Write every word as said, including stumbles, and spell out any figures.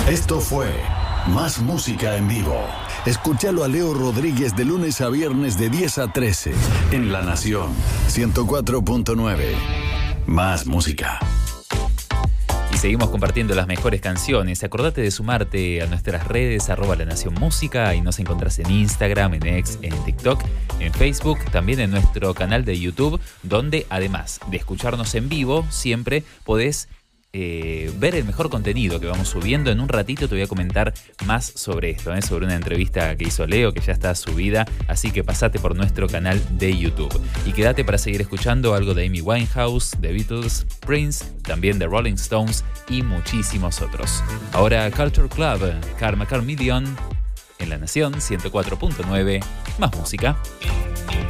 Esto fue Más Música en Vivo. Escúchalo a Leo Rodríguez de lunes a viernes de diez a trece en La Nación ciento cuatro punto nueve. Más música. Y seguimos compartiendo las mejores canciones. Acordate de sumarte a nuestras redes, arroba La Nación Música, y nos encontrás en Instagram, en X, en TikTok, en Facebook, también en nuestro canal de YouTube, donde además de escucharnos en vivo, siempre podés Eh, ver el mejor contenido que vamos subiendo. En un ratito te voy a comentar más sobre esto, ¿eh? sobre una entrevista que hizo Leo, que ya está subida, así que pasate por nuestro canal de YouTube y quédate para seguir escuchando algo de Amy Winehouse, The Beatles, Prince, también de Rolling Stones y muchísimos otros. Ahora Culture Club, Karma Carmillion, en La Nación ciento cuatro punto nueve, más música.